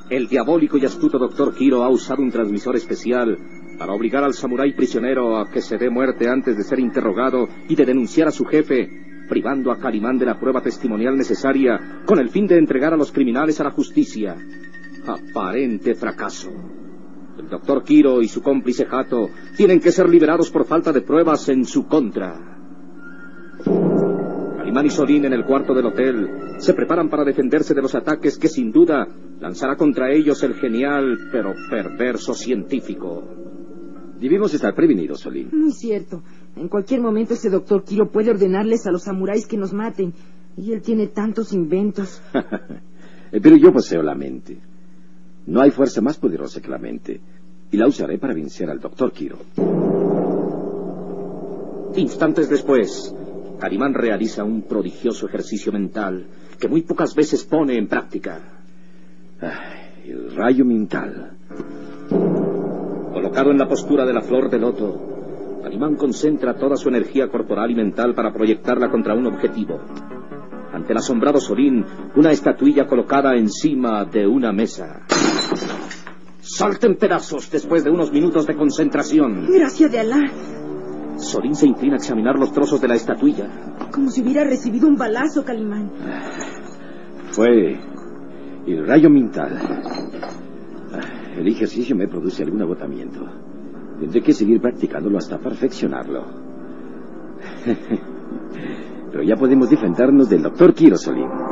El diabólico y astuto Dr. Kiro ha usado un transmisor especial para obligar al samurái prisionero a que se dé muerte antes de ser interrogado y de denunciar a su jefe, privando a Calimán de la prueba testimonial necesaria con el fin de entregar a los criminales a la justicia. Aparente fracaso. El Dr. Kiro y su cómplice Hato tienen que ser liberados por falta de pruebas en su contra. Calimán y Solín en el cuarto del hotel se preparan para defenderse de los ataques que sin duda lanzará contra ellos el genial pero perverso científico. Debemos estar prevenidos, Solín. Muy cierto. En cualquier momento ese Dr. Kiro puede ordenarles a los samuráis que nos maten. Y él tiene tantos inventos. Pero yo poseo la mente. No hay fuerza más poderosa que la mente. Y la usaré para vencer al Dr. Kiro. Instantes después, Calimán realiza un prodigioso ejercicio mental que muy pocas veces pone en práctica. El rayo mental. Colocado en la postura de la flor de loto, Calimán concentra toda su energía corporal y mental para proyectarla contra un objetivo. Ante el asombrado Solín, una estatuilla colocada encima de una mesa. Salta en pedazos después de unos minutos de concentración. Gracias de Alá. Solín se inclina a examinar los trozos de la estatuilla. Como si hubiera recibido un balazo, Calimán. Fue el rayo mental. El ejercicio me produce algún agotamiento. Tendré que seguir practicándolo hasta perfeccionarlo. Pero ya podemos defendernos del Dr. Kiro, Solín.